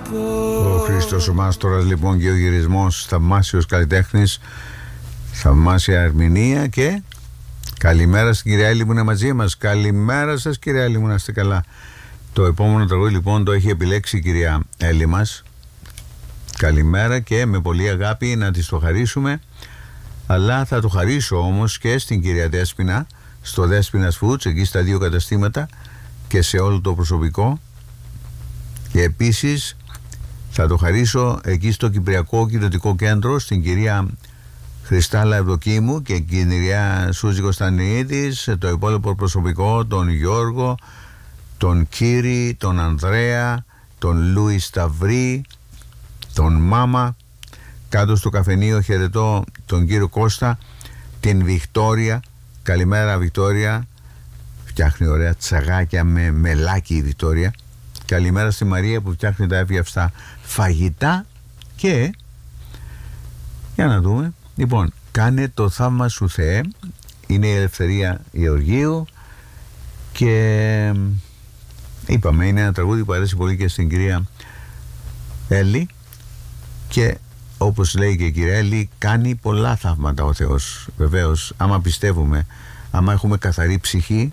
Ο Χρήστος ο Μάστορας λοιπόν και ο γυρισμός, θαυμάσιος καλλιτέχνης, θαυμάσια ερμηνεία. Και καλημέρα στην κυρία Έλλη που είναι μαζί μας. Καλημέρα σας κυρία Έλλη μου, να είστε καλά. Το επόμενο τραγούδι λοιπόν το έχει επιλέξει η κυρία Έλλη μας. Καλημέρα και με πολύ αγάπη να της το χαρίσουμε. Αλλά θα το χαρίσω όμως και στην κυρία Δέσποινα, στο Δέσποινας Foods, εκεί στα 2 καταστήματα και σε όλο το προσωπικό. Και επίσης θα το χαρίσω εκεί στο Κυπριακό Κοινοτικό Κέντρο στην κυρία Χριστάλα Ευδοκίμου και την κυρία Σούζη Κωνσταντινίδης, το υπόλοιπο προσωπικό, τον Γιώργο, τον Κύρι, τον Ανδρέα, τον Λούι Σταυρή, τον Μάμα. Κάτω στο καφενείο χαιρετώ τον κύριο Κώστα, την Βικτόρια. Καλημέρα Βικτόρια, φτιάχνει ωραία τσαγάκια με μελάκι η Βικτόρια. Καλημέρα στη Μαρία που φτιάχνει τα εύγευστα φαγητά. Και για να δούμε, λοιπόν, κάνε το θαύμα σου Θεέ, είναι η Ελευθερία Γεωργίου και είπαμε είναι ένα τραγούδι που αρέσει πολύ και στην κυρία Έλλη και όπως λέει και η κυρία Έλλη, κάνει πολλά θαύματα ο Θεός. Βεβαίως, άμα πιστεύουμε, άμα έχουμε καθαρή ψυχή,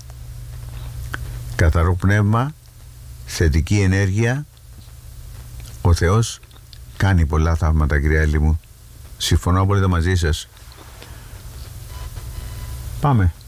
καθαρό πνεύμα, θετική ενέργεια, ο Θεός κάνει πολλά θαύματα, κυρία Έλλη μου. Συμφωνώ απόλυτα μαζί σας. Πάμε.